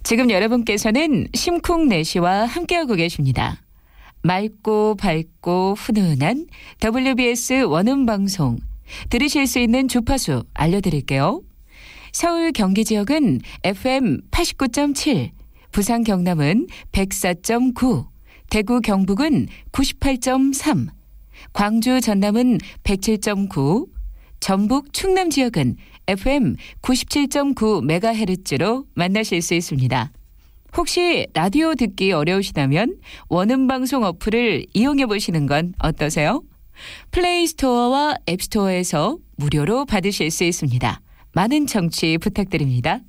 지금 여러분께서는 심쿵래시와 함께하고 계십니다. 맑고 밝고 훈훈한 WBS 원음방송 들으실 수 있는 주파수 알려드릴게요. 서울 경기 지역은 FM 89.7, 부산 경남은 104.9, 대구 경북은 98.3, 광주 전남은 107.9, 전북 충남 지역은 FM 97.9MHz로 만나실 수 있습니다. 혹시 라디오 듣기 어려우시다면 원음방송 어플을 이용해 보시는 건 어떠세요? 플레이스토어와 앱스토어에서 무료로 받으실 수 있습니다. 많은 청취 부탁드립니다.